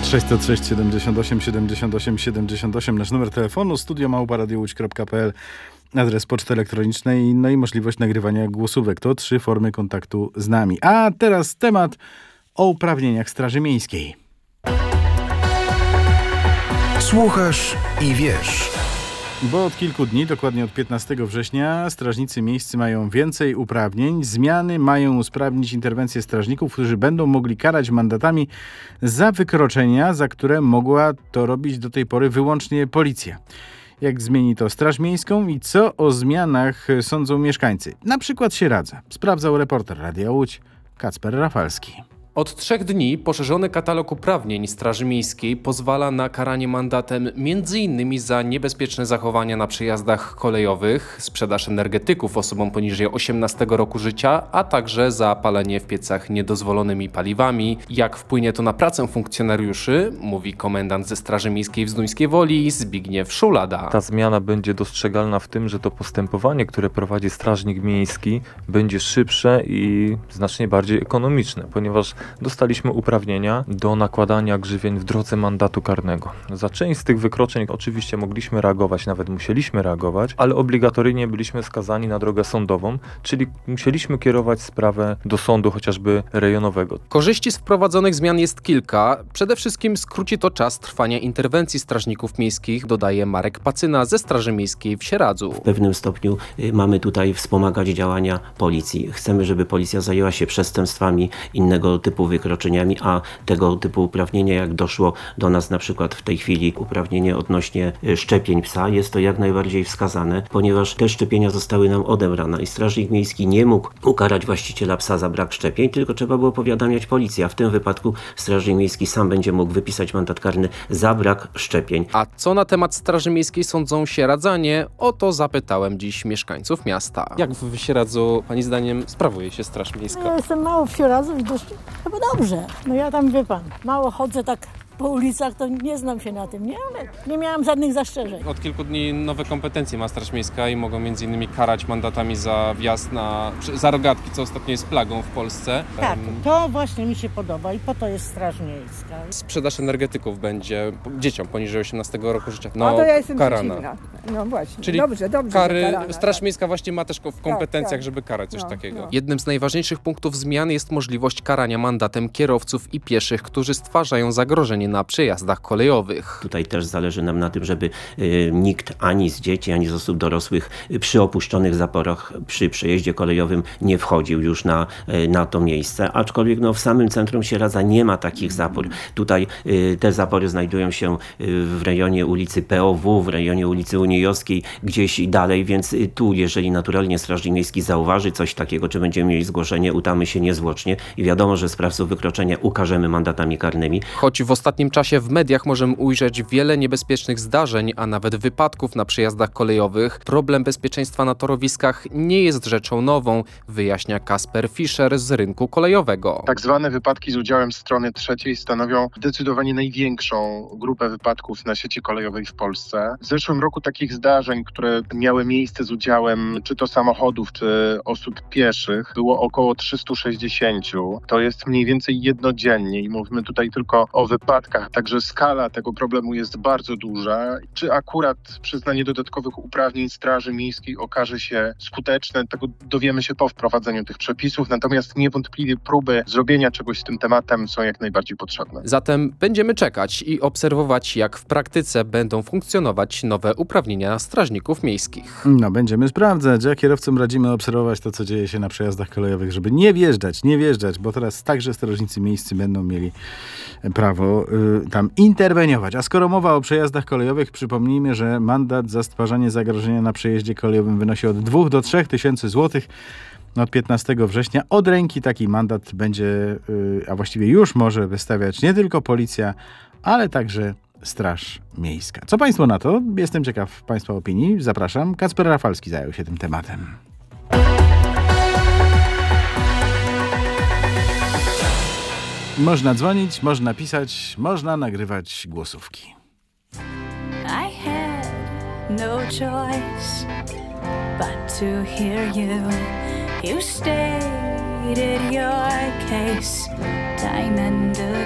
606 78 78 78 nasz numer telefonu, studio@radiołódź.pl, adres poczty elektronicznej, no i możliwość nagrywania głosówek. To 3 formy kontaktu z nami. A teraz temat o uprawnieniach Straży Miejskiej. Słuchasz i wiesz. Bo od kilku dni, dokładnie od 15 września, strażnicy miejscy mają więcej uprawnień. Zmiany mają usprawnić interwencję strażników, którzy będą mogli karać mandatami za wykroczenia, za które mogła to robić do tej pory wyłącznie policja. Jak zmieni to Straż Miejską i co o zmianach sądzą mieszkańcy? Na przykład Sieradza. Sprawdzał reporter Radia Łódź Kacper Rafalski. Od 3 dni poszerzony katalog uprawnień Straży Miejskiej pozwala na karanie mandatem m.in. za niebezpieczne zachowania na przejazdach kolejowych, sprzedaż energetyków osobom poniżej 18 roku życia, a także za palenie w piecach niedozwolonymi paliwami. Jak wpłynie to na pracę funkcjonariuszy, mówi komendant ze Straży Miejskiej w Zduńskiej Woli Zbigniew Szulada. Ta zmiana będzie dostrzegalna w tym, że to postępowanie, które prowadzi strażnik miejski, będzie szybsze i znacznie bardziej ekonomiczne, ponieważ dostaliśmy uprawnienia do nakładania grzywien w drodze mandatu karnego. Za część z tych wykroczeń oczywiście mogliśmy reagować, nawet musieliśmy reagować, ale obligatoryjnie byliśmy skazani na drogę sądową, czyli musieliśmy kierować sprawę do sądu chociażby rejonowego. Korzyści z wprowadzonych zmian jest kilka. Przede wszystkim skróci to czas trwania interwencji strażników miejskich, dodaje Marek Pacyna ze Straży Miejskiej w Sieradzu. W pewnym stopniu mamy tutaj wspomagać działania policji. Chcemy, żeby policja zajęła się przestępstwami innego typu wykroczeniami, a tego typu uprawnienia, jak doszło do nas na przykład w tej chwili uprawnienie odnośnie szczepień psa, jest to jak najbardziej wskazane, ponieważ te szczepienia zostały nam odebrane i strażnik miejski nie mógł ukarać właściciela psa za brak szczepień, tylko trzeba było powiadamiać policję, a w tym wypadku strażnik miejski sam będzie mógł wypisać mandat karny za brak szczepień. A co na temat Straży Miejskiej sądzą Sieradzanie? O to zapytałem dziś mieszkańców miasta. Jak w Sieradzu pani zdaniem sprawuje się Straż Miejska? Ja jestem mało w Sieradzu i dość chyba dobrze. No ja tam, wie pan, mało chodzę tak po ulicach, to nie znam się na tym, nie? Ale nie miałam żadnych zastrzeżeń. Od kilku dni nowe kompetencje ma Straż Miejska i mogą m.in. karać mandatami za wjazd za rogatki, co ostatnio jest plagą w Polsce. Tak, to właśnie mi się podoba i po to jest Straż Miejska. Sprzedaż energetyków będzie dzieciom poniżej 18 roku życia. No to ja jestem karana. przeciwna. No właśnie, Czyli dobrze, kary, karana, Straż tak. Miejska właśnie ma też w kompetencjach, tak. żeby karać coś takiego. No. Jednym z najważniejszych punktów zmian jest możliwość karania mandatem kierowców i pieszych, którzy stwarzają zagrożenie na przejazdach kolejowych. Tutaj też zależy nam na tym, żeby nikt ani z dzieci, ani z osób dorosłych przy opuszczonych zaporach przy przejeździe kolejowym nie wchodził już na to miejsce, aczkolwiek w samym centrum Sieradza nie ma takich zapór. Tutaj te zapory znajdują się w rejonie ulicy POW, w rejonie ulicy Unijowskiej, gdzieś dalej, więc tu, jeżeli naturalnie strażnik miejski zauważy coś takiego, czy będziemy mieli zgłoszenie, udamy się niezwłocznie i wiadomo, że sprawców wykroczenia ukażemy mandatami karnymi. Choć w ostatnim czasie w mediach możemy ujrzeć wiele niebezpiecznych zdarzeń, a nawet wypadków na przejazdach kolejowych, problem bezpieczeństwa na torowiskach nie jest rzeczą nową, wyjaśnia Kasper Fischer z rynku kolejowego. Tak zwane wypadki z udziałem strony trzeciej stanowią zdecydowanie największą grupę wypadków na sieci kolejowej w Polsce. W zeszłym roku takich zdarzeń, które miały miejsce z udziałem czy to samochodów, czy osób pieszych, było około 360. To jest mniej więcej jednodziennie i mówimy tutaj tylko o wypadkach, także skala tego problemu jest bardzo duża. Czy akurat przyznanie dodatkowych uprawnień Straży Miejskiej okaże się skuteczne, tego dowiemy się po wprowadzeniu tych przepisów, natomiast niewątpliwie próby zrobienia czegoś z tym tematem są jak najbardziej potrzebne. Zatem będziemy czekać i obserwować, jak w praktyce będą funkcjonować nowe uprawnienia strażników miejskich. No, będziemy sprawdzać, a kierowcom radzimy obserwować to, co dzieje się na przejazdach kolejowych, żeby nie wjeżdżać, bo teraz także strażnicy miejscy będą mieli prawo tam interweniować. A skoro mowa o przejazdach kolejowych, przypomnijmy, że mandat za stwarzanie zagrożenia na przejeździe kolejowym wynosi od 2 do 3 tysięcy złotych. Od 15 września od ręki taki mandat będzie, a właściwie już może wystawiać nie tylko policja, ale także Straż Miejska. Co państwo na to? Jestem ciekaw państwa opinii. Zapraszam. Kacper Rafalski zajął się tym tematem. Można dzwonić, można pisać, można nagrywać głosówki. I had no choice but to hear you. You stated your case time and